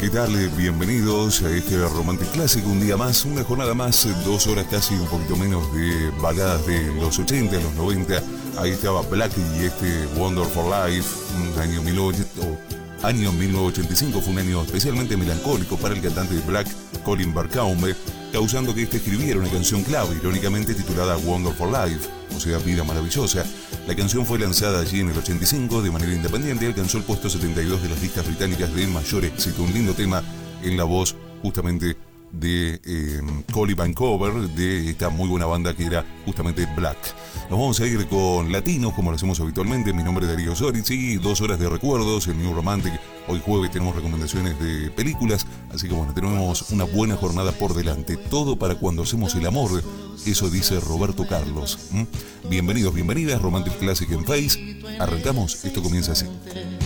¿Qué tal? Bienvenidos a este Romantic Classic, un día más, una jornada más, 2 horas casi, un poquito menos de baladas de los 80, los 90. Ahí estaba Black y este Wonder for Life, año 1985, fue un año especialmente melancólico para el cantante de Black, Colin Barcombe, causando que este escribiera una canción clave, irónicamente titulada Wonder for Life, o sea, Vida Maravillosa. La canción fue lanzada allí en el 85 de manera independiente y alcanzó el puesto 72 de las listas británicas de mayor éxito. Un lindo tema en la voz justamente de Colin Barcombe, de esta muy buena banda que era justamente Black. Nos vamos a ir con latinos como lo hacemos habitualmente. Mi nombre es Darío Soritz y 2 horas de recuerdos en New Romantic. Hoy jueves tenemos recomendaciones de películas, así que bueno, tenemos una buena jornada por delante. Todo para cuando hacemos el amor, eso dice Roberto Carlos. Bienvenidos, bienvenidas, Romantic Classic en Face. Arrancamos, esto comienza así.